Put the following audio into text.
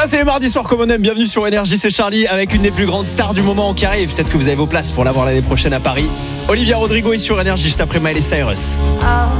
Ça c'est les mardis soirs comme on aime. Bienvenue sur Énergie, c'est Charlie avec une des plus grandes stars du moment qui arrive. Peut-être que vous avez vos places pour l'avoir l'année prochaine à Paris. Olivia Rodrigo est sur Énergie juste après Miley Cyrus.